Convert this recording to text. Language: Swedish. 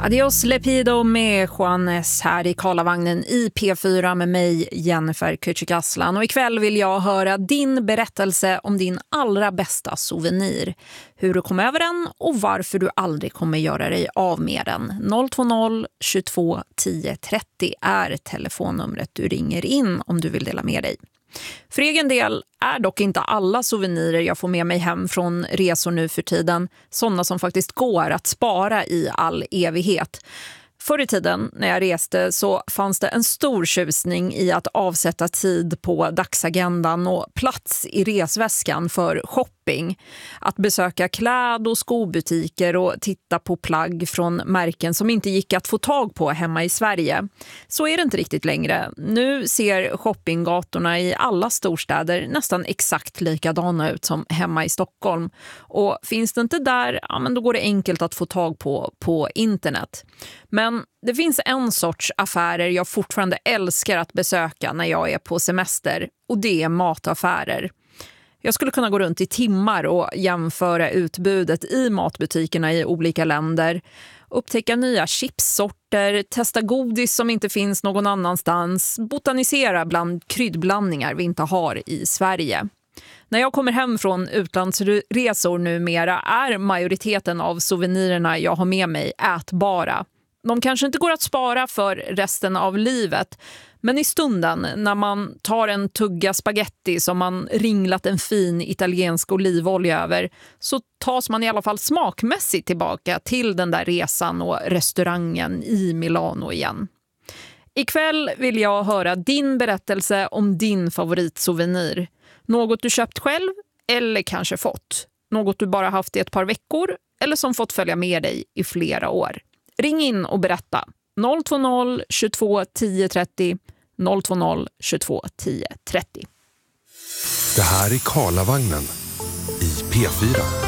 Adios Lepido med Juanes här i Karlavagnen i P4 med mig, Jennifer Kücükaslan. Och ikväll vill jag höra din berättelse om din allra bästa souvenir. Hur du kom över den och varför du aldrig kommer göra dig av med den. 020 22 10 30 är telefonnumret du ringer in om du vill dela med dig. För egen del är dock inte alla souvenirer jag får med mig hem från resor nu för tiden sådana som faktiskt går att spara i all evighet. Förr i tiden när jag reste så fanns det en stor tjusning i att avsätta tid på dagsagendan och plats i resväskan för shopping. Att besöka kläd- och skobutiker och titta på plagg från märken som inte gick att få tag på hemma i Sverige. Så är det inte riktigt längre. Nu ser shoppinggatorna i alla storstäder nästan exakt likadana ut som hemma i Stockholm. Och finns det inte där, ja, men då går det enkelt att få tag på internet. Men det finns en sorts affärer jag fortfarande älskar att besöka när jag är på semester, och det är mataffärer. Jag skulle kunna gå runt i timmar och jämföra utbudet i matbutikerna i olika länder, upptäcka nya chipssorter, testa godis som inte finns någon annanstans, botanisera bland kryddblandningar vi inte har i Sverige. När jag kommer hem från utlandsresor numera är majoriteten av souvenirerna jag har med mig ätbara. De kanske inte går att spara för resten av livet, men i stunden när man tar en tugga spaghetti som man ringlat en fin italiensk olivolja över, så tas man i alla fall smakmässigt tillbaka till den där resan och restaurangen i Milano igen. Ikväll vill jag höra din berättelse om din favoritsouvenir. Något du köpt själv eller kanske fått. Något du bara haft i ett par veckor eller som fått följa med dig i flera år. Ring in och berätta. 020 22 10 30 020 22 10 30. Det här är Karlavagnen i P4.